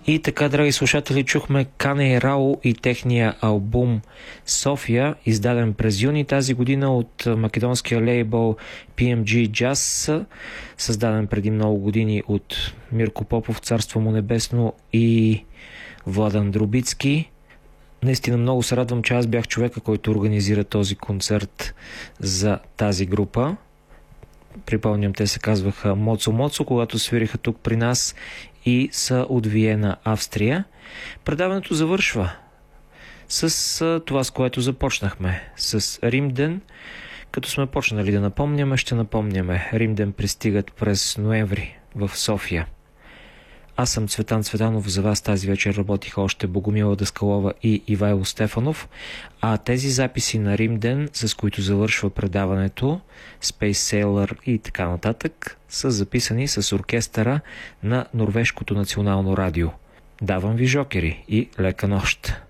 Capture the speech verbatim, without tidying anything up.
И така, драги слушатели, чухме Кане Рао и техния албум София, издаден през юни тази година от македонския лейбъл пи ем джи Jazz, създаден преди много години от Мирко Попов, царство му небесно, и Владан Друбицки. Наистина много се радвам, че аз бях човека, който организира този концерт за тази група. Припомням, те се казваха Моцо Моцо, когато свириха тук при нас и са от Виена, Австрия. Предаването завършва с това, с което започнахме, с Римден. Като сме почнали да напомняме, ще напомняме. Римден пристигат през ноември в София. Аз съм Цветан Цветанов, за вас тази вечер работиха още Богомила Даскалова и Ивайло Стефанов, а тези записи на Римден, с които завършва предаването, Space Sailor и така нататък, са записани с оркестъра на Норвежкото национално радио. Давам ви жокери и лека нощ!